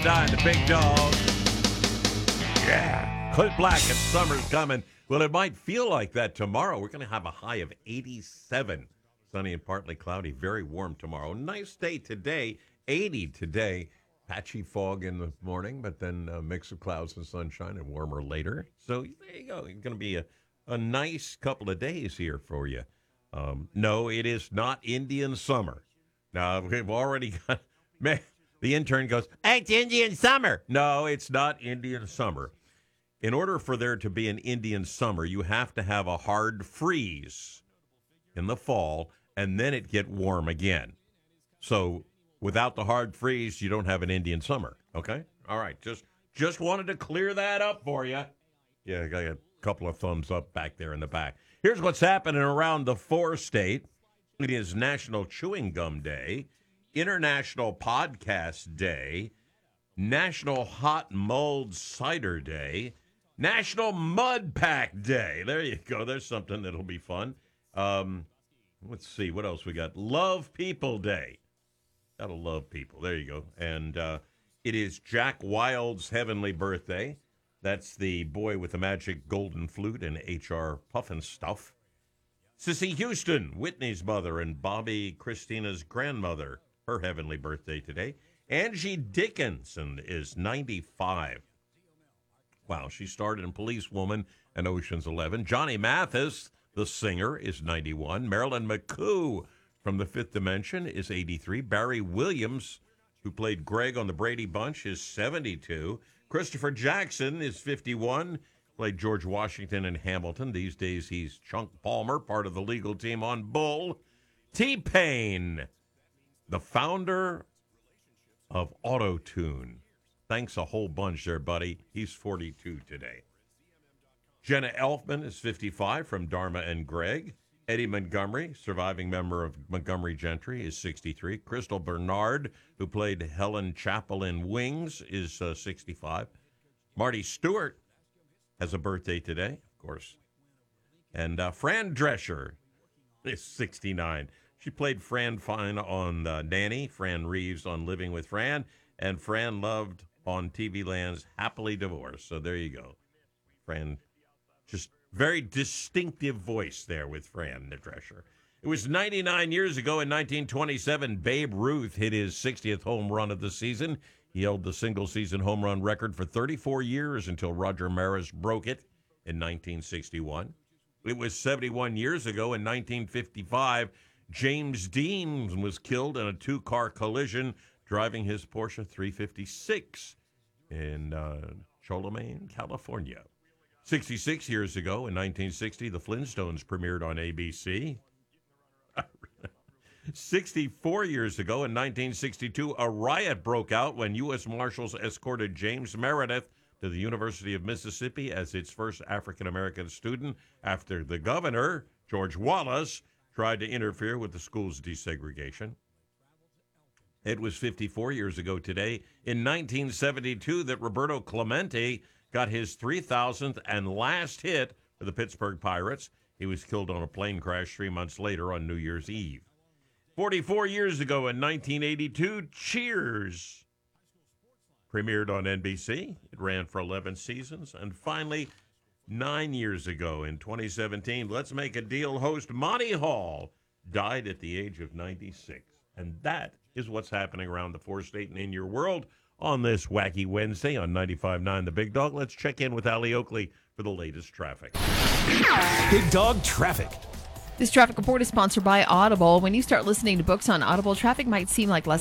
The big dog. Yeah. Clint Black and summer's coming. Well, it might feel like that tomorrow. We're going to have a high of 87. Sunny and partly cloudy. Very warm tomorrow. Nice day today. 80 today. Patchy fog in the morning, but then a mix of clouds and sunshine and warmer later. So there you go. It's going to be a nice couple of days here for you. No, it is not Indian summer. Now, we've already got... Man, the intern goes, "Hey, it's Indian summer." No, it's not Indian summer. In order for there to be an Indian summer, you have to have a hard freeze in the fall, and then it get warm again. So without the hard freeze, you don't have an Indian summer, okay? All right, just wanted to clear that up for you. Yeah, I got a couple of thumbs up back there in the back. Here's what's happening around the four-state. It is National Chewing Gum Day, International Podcast Day, National Hot Mulled Cider Day, National Mud Pack Day. There you go. There's something that'll be fun. Let's see. What else we got? Love People Day. Gotta love people. There you go. And it is Jack Wilde's heavenly birthday. That's the boy with the magic golden flute and H.R. Pufnstuf. Cissy Houston, Whitney's mother, and Bobby Christina's grandmother. Her heavenly birthday today. Angie Dickinson is 95. Wow, she starred in Policewoman and Ocean's 11. Johnny Mathis, the singer, is 91. Marilyn McCoo from The Fifth Dimension is 83. Barry Williams, who played Greg on the Brady Bunch, is 72. Christopher Jackson is 51. Played George Washington in Hamilton. These days he's Chunk Palmer, part of the legal team on Bull. T-Pain, the founder of Auto-Tune. Thanks a whole bunch there, buddy. He's 42 today. Jenna Elfman is 55 from Dharma and Greg. Eddie Montgomery, surviving member of Montgomery Gentry, is 63. Crystal Bernard, who played Helen Chapel in Wings, is 65. Marty Stewart has a birthday today, of course. And Fran Drescher is 69. She played Fran Fine on Nanny, Fran Reeves on Living with Fran, and Fran Loved on TV Land's Happily Divorced. So there you go. Fran, just very distinctive voice there with Fran Drescher. It was 99 years ago in 1927, Babe Ruth hit his 60th home run of the season. He held the single-season home run record for 34 years until Roger Maris broke it in 1961. It was 71 years ago in 1955, James Dean was killed in a two-car collision driving his Porsche 356 in Cholamaine, California. 66 years ago, in 1960, the Flintstones premiered on ABC. 64 years ago, in 1962, a riot broke out when U.S. Marshals escorted James Meredith to the University of Mississippi as its first African-American student after the governor, George Wallace, tried to interfere with the school's desegregation. It was 54 years ago today, in 1972, that Roberto Clemente got his 3,000th and last hit for the Pittsburgh Pirates. He was killed on a plane crash 3 months later on New Year's Eve. 44 years ago in 1982, Cheers premiered on NBC. It ran for 11 seasons. And finally, 9 years ago in 2017, Let's Make a Deal host Monty Hall died at the age of 96. And that is what's happening around the four-state and in your world on this wacky Wednesday on 95.9 The Big Dog. Let's check in with Allie Oakley for the latest traffic. Big Dog Traffic. This traffic report is sponsored by Audible. When you start listening to books on Audible, traffic might seem like less